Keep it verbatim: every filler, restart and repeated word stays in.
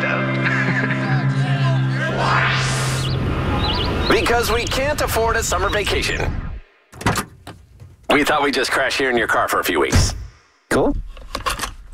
Because we can't afford a summer vacation. We thought we'd just crash here in your car for a few weeks. Cool?